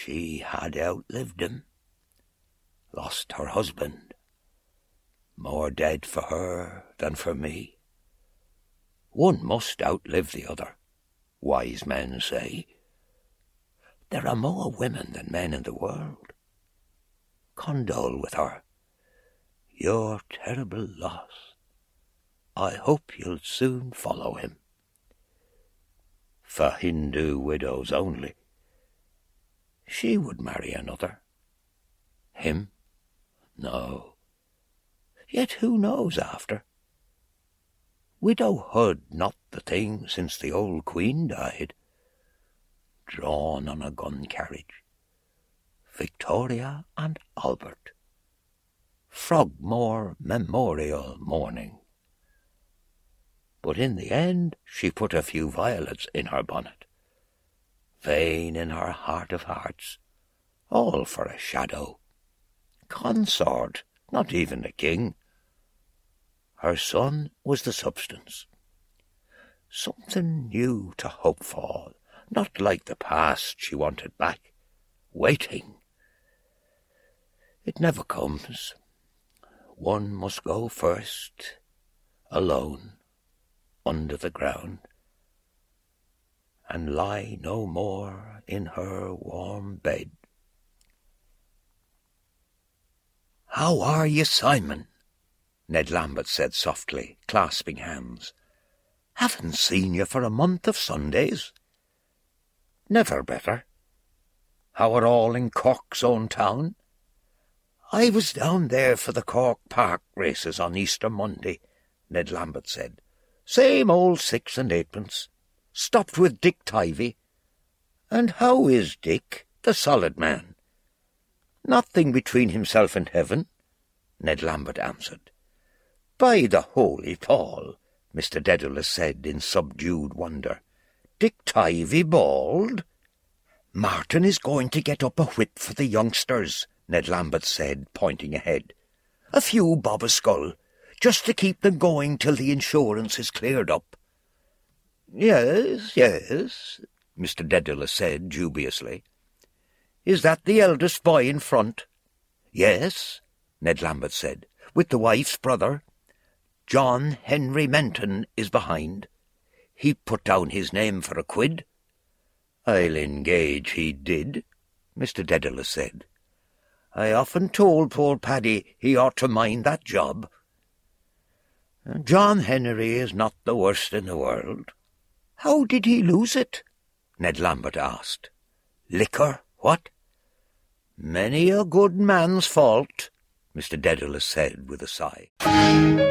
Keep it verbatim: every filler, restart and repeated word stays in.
She had outlived him, lost her husband, more dead for her than for me. One must outlive the other, wise men say. There are more women than men in the world. Condole with her. Your terrible loss. I hope you'll soon follow him. For Hindu widows only. She would marry another. Him? No. Yet who knows after? Widowhood not the thing since the old queen died. Drawn on a gun carriage. Victoria and Albert. Frogmore memorial mourning. But in the end she put a few violets in her bonnet. Vain in her heart of hearts, all for a shadow. Consort, not even a king. Her son was the substance. Something new to hope for, not like the past she wanted back, waiting. It never comes. One must go first, alone, under the ground, and lie no more in her warm bed. "How are you, Simon?" Ned Lambert said softly, clasping hands. "Haven't seen you for a month of Sundays." "Never better. How are all in Cork's own town?" "I was down there for the Cork Park races on Easter Monday," Ned Lambert said. "Same old six and eightpence. Stopped with Dick Tivy." "And how is Dick, the solid man?" "Nothing between himself and heaven," Ned Lambert answered. "By the Holy Paul," Mister Dedalus said in subdued wonder. "Dick Tivy bald?" "Martin is going to get up a whip for the youngsters," Ned Lambert said, pointing ahead. "A few bob a skull, just to keep them going till the insurance is cleared up." "Yes, yes," Mister Dedalus said dubiously. "Is that the eldest boy in front?" "Yes," Ned Lambert said, "with the wife's brother. John Henry Menton is behind. He put down his name for a quid." "I'll engage he did," Mister Dedalus said. "I often told poor Paddy he ought to mind that job." "John Henry is not the worst in the world." "How did he lose it?" Ned Lambert asked. "Liquor, what?" "Many a good man's fault," Mister Dedalus said with a sigh.